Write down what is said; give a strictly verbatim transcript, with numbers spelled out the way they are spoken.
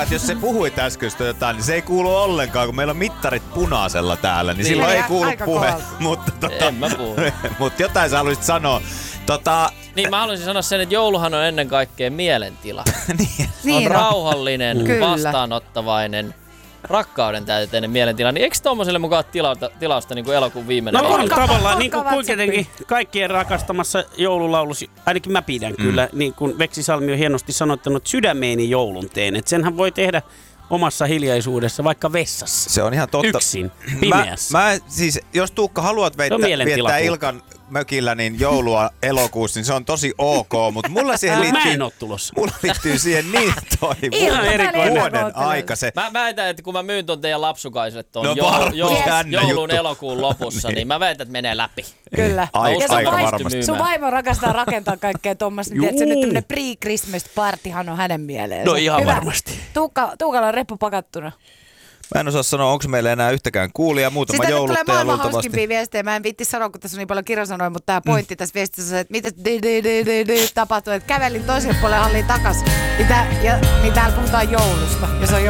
Että jos se puhuit äskeistä jotain, niin se ei kuulu ollenkaan, kun meillä on mittarit punaisella täällä, niin, niin silloin ei kuulu puhe. Mutta, tota, en mä puhu. mutta jotain sä haluaisit sanoa. Tota, niin mä haluaisin sanoa sen, että jouluhan on ennen kaikkea mielentila. niin. On niin rauhallinen, mm. vastaanottavainen, rakkauden täyteinen mielentila. Niin eikö tommoselle mukaan tilausta, tilausta niin kuin elokuun viimeinen? No on tavallaan, niin kuin kuitenkin kaikkien rakastamassa joululaulussa, ainakin mä pidän mm. kyllä, niin kuin Veksi Salmi on hienosti sanottanut, sydämeeni joulun teen. Että senhän voi tehdä omassa hiljaisuudessa, vaikka vessassa. Se on ihan totta. Yksin, pimeässä. Mä, mä siis, jos Tuukka haluat veittää, viettää Ilkan mökillä niin joulua elokuussa, niin se on tosi ok, mutta mulla siihen liittyy... Mä en oo tulossa. Mulla liittyy siihen niin toi vuoden aika se. Mä väitän, että kun mä myyn ton teidän lapsukaiselle ton no, joulu, joulu, joulun juttu. Elokuun lopussa, niin. niin mä väitän, että menee läpi. Kyllä. Aika, ja aika vai, varmasti. Sun vaimo rakastaa rakentaa kaikkea tuommoista, niin tiedätkö, nyt tämmönen pre-Christmas partihan on hänen mieleen. No ihan hyvä. Varmasti. Tuukka, Tuukalla on reppu pakattuna. Mä en osaa sanoa, onko meillä enää yhtäkään kuulijaa, muutama Sitten jouluttaja tulee maailman luultavasti. hauskimpia viestejä. Mä en viitti sanoa, kun tässä on niin paljon kirjasanoja, mutta tää pointti mm. tässä viestissä, että mitä di, di, di, di, di, tapahtui, että kävelin toiselle puolelle halliin takas. Niin, tää, ja, niin täällä puhutaan joulusta, ja se on